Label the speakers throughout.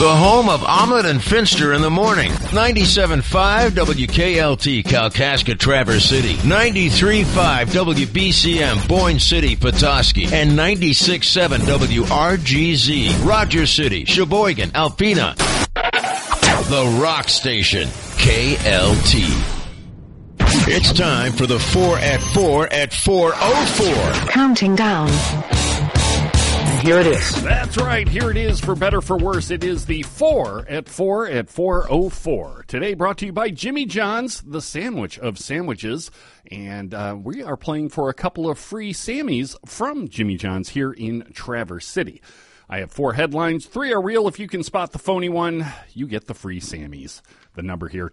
Speaker 1: The home of Omelet and Finster in the morning. 97.5 WKLT Kalkaska Traverse City. 93.5 WBCM Boyne City Petoskey. And 96.7 WRGZ Rogers City, Sheboygan, Alpena. The Rock Station. KLT. It's time for the 4 at 4 at 4:04.
Speaker 2: Counting down. Here it is.
Speaker 3: That's right. Here it is, for better, for worse. It is the 4 at 4 at 4:04. Today brought to you by Jimmy John's, the sandwich of sandwiches. And we are playing for a couple of free Sammys from Jimmy John's here in Traverse City. I have 4 headlines. 3 are real. If you can spot the phony one, you get the free Sammys. The number here,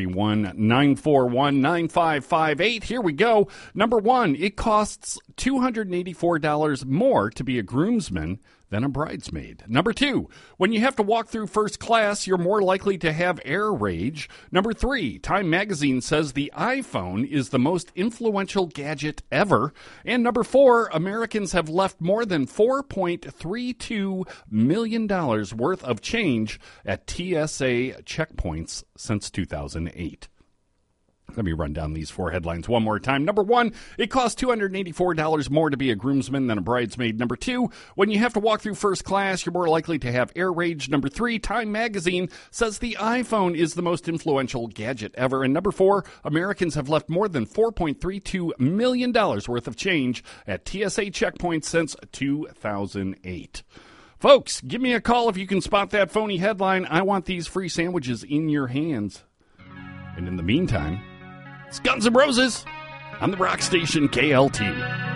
Speaker 3: 231-941-9558. Here we go. Number 1, it costs $284 more to be a groomsman than a bridesmaid. Number 2, when you have to walk through first class, you're more likely to have air rage. Number 3, Time Magazine says the iPhone is the most influential gadget ever. And number 4, Americans have left more than $4.32 million worth of change at TSA checkpoints since 2008. Let me run down these 4 headlines one more time. Number 1, it costs $284 more to be a groomsman than a bridesmaid. Number 2, when you have to walk through first class, you're more likely to have air rage. Number 3, Time Magazine says the iPhone is the most influential gadget ever. And number 4, Americans have left more than $4.32 million worth of change at TSA checkpoints since 2008. Folks, give me a call if you can spot that phony headline. I want these free sandwiches in your hands. And in the meantime, it's Guns N' Roses on the Rock Station KLT.